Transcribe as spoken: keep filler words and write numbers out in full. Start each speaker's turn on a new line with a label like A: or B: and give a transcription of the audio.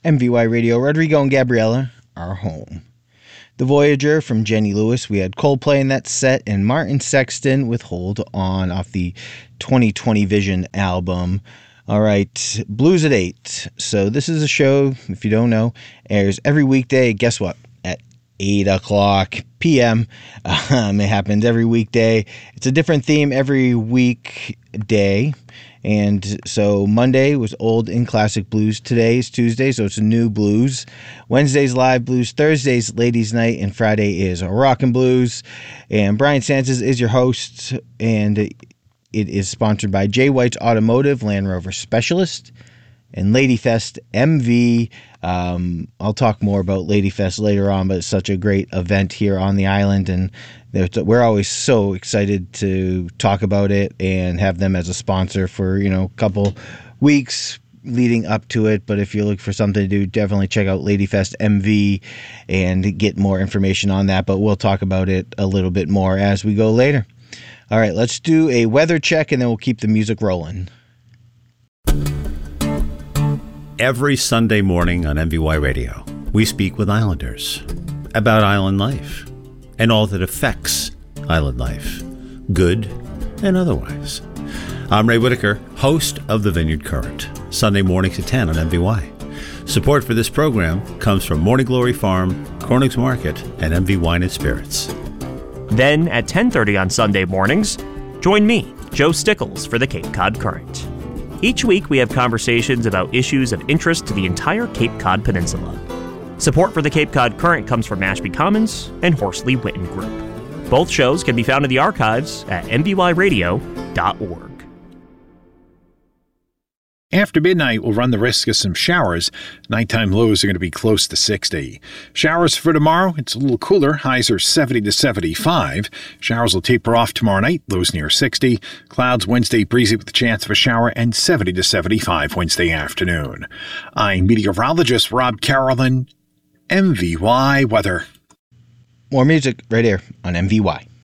A: M V Y Radio, Rodrigo and Gabriella are home. The Voyager from Jenny Lewis. We had Coldplay in that set, and Martin Sexton with Hold On off the twenty twenty Vision album. All right, Blues at eight. So this is a show, if you don't know, airs every weekday. Guess what? At eight o'clock p.m. Um, it happens every weekday. It's a different theme every weekday. And so Monday was old and classic blues. Today is Tuesday, so it's a new blues. Wednesday's live blues. Thursday's ladies' night. And Friday is rock and blues. And Brian Sanchez is your host. And it is sponsored by Jay White's Automotive, Land Rover Specialist, and Ladyfest M V. Um, I'll talk more about Ladyfest later on, but it's such a great event here on the island, and we're always so excited to talk about it and have them as a sponsor for, you know, a couple weeks leading up to it. But if you look for something to do, definitely check out Ladyfest M V and get more information on that. But we'll talk about it a little bit more as we go later. All right, let's do a weather check, and then we'll keep the music rolling.
B: Every Sunday morning on M V Y Radio, we speak with Islanders about island life and all that affects island life, good and otherwise. I'm Ray Whitaker, host of The Vineyard Current, Sunday mornings at ten on M V Y. Support for this program comes from Morning Glory Farm, Corning's Market, and M V Wine and Spirits.
C: Then at ten thirty on Sunday mornings, join me, Joe Stickles, for the Cape Cod Current. Each week we have conversations about issues of interest to the entire Cape Cod Peninsula. Support for the Cape Cod Current comes from Mashpee Commons and Horsley Witten Group. Both shows can be found in the archives at m v y radio dot org.
D: After midnight, we'll run the risk of some showers. Nighttime lows are going to be close to sixty. Showers for tomorrow, it's a little cooler. Highs are seventy to seventy-five. Showers will taper off tomorrow night, lows near sixty. Clouds Wednesday breezy with the chance of a shower, and seventy to seventy-five Wednesday afternoon. I'm meteorologist Rob Carolyn, M V Y Weather.
A: More music right here on M V Y.